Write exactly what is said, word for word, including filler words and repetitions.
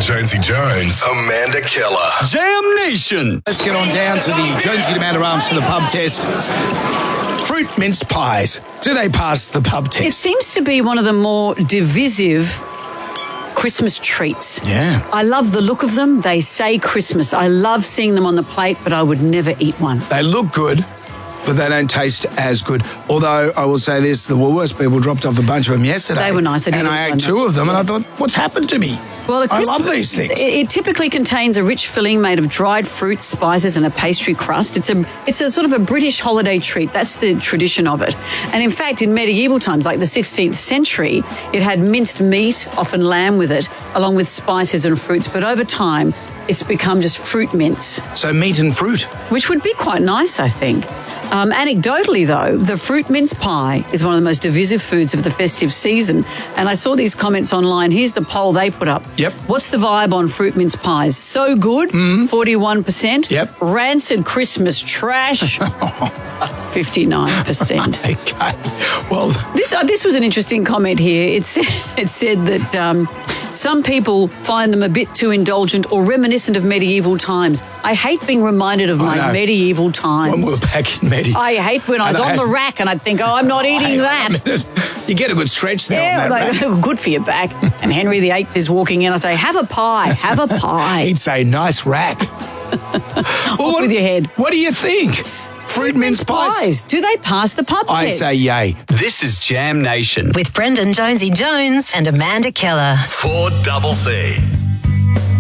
Jonesy Jones, Amanda Keller. Jam Nation. Let's get on down to the Jonesy and Amanda Arms to the pub test. Fruit mince pies. Do they pass the pub test? It seems to be one of the more divisive Christmas treats. Yeah. I love the look of them. They say Christmas. I love seeing them on the plate, but I would never eat one. They look good, but they don't taste as good. Although I will say this, the Woolworths people dropped off a bunch of them yesterday. They were nice. I did and I ate two of them, and I thought, what's happened to me? Well, the I Christ- love these things. It, it typically contains a rich filling made of dried fruits, spices, and a pastry crust. It's a it's a sort of a British holiday treat. That's the tradition of it. And in fact, in medieval times, like the sixteenth century, it had minced meat, often lamb with it, along with spices and fruits. But over time, it's become just fruit mince. So meat and fruit. Which would be quite nice, I think. Um, anecdotally, though, the fruit mince pie is one of the most divisive foods of the festive season. And I saw these comments online. Here's the poll they put up. Yep. What's the vibe on fruit mince pies? So good, mm. forty-one percent. Yep. Rancid Christmas trash, fifty-nine percent. Okay. Well, This uh, this was an interesting comment here. It said, it said that um, some people find them a bit too indulgent or reminiscent of medieval times. I hate being reminded of my know. medieval times. when we were back in Medi. I hate when I was And I on the had- rack and I'd think, oh, I'm not eating Hang on that. a minute. You get a good stretch there Yeah, on that like, rack. good for your back. And Henry the Eighth is walking in. I say, have a pie, have a pie. He'd say, nice rack. well, Off with your head. What do you think? Fruit mince pies? Pies. Do they pass the pub I test? say yay. This is Jam Nation. With Brendan Jonesy Jones and Amanda Keller. four double C.